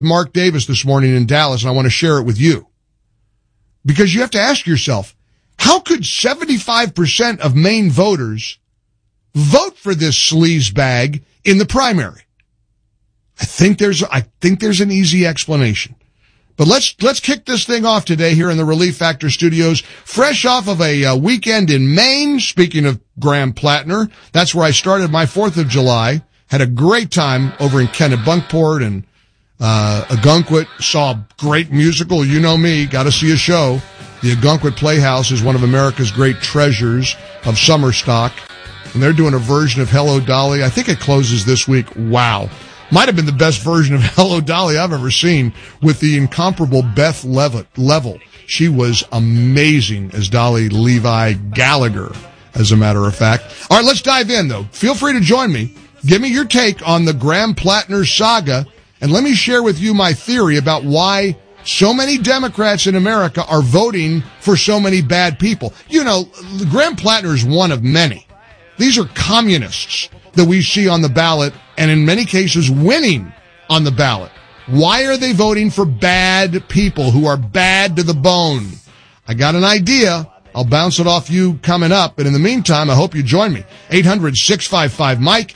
Mark Davis this morning in Dallas, and I want to share it with you. Because you have to ask yourself, how could 75% of Maine voters vote for this sleazebag in the primary? I think there's an easy explanation. But let's kick this thing off today here in the Relief Factor studios, fresh off of a weekend in Maine. Speaking of Graham Plattner, that's where I started my 4th of July. Had a great time over in Kennebunkport and Ogunquit. Saw a great musical. You know me, got to see a show. The Ogunquit Playhouse is one of America's great treasures of summer stock, and they're doing a version of Hello, Dolly. I think it closes this week. Wow. Might have been the best version of Hello, Dolly I've ever seen, with the incomparable Beth Level. She was amazing as Dolly Levi Gallagher, as a matter of fact. All right, let's dive in, though. Feel free to join me. Give me your take on the Graham Plattner saga, and let me share with you my theory about why so many Democrats in America are voting for so many bad people. You know, Graham Plattner is one of many. These are communists that we see on the ballot, and in many cases winning on the ballot. Why are they voting for bad people who are bad to the bone? I got an idea. I'll bounce it off you coming up. But in the meantime, I hope you join me. 800-655-MIKE,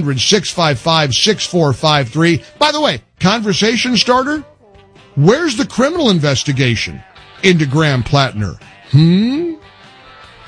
800-655-6453. By the way, conversation starter, where's the criminal investigation into Graham Plattner?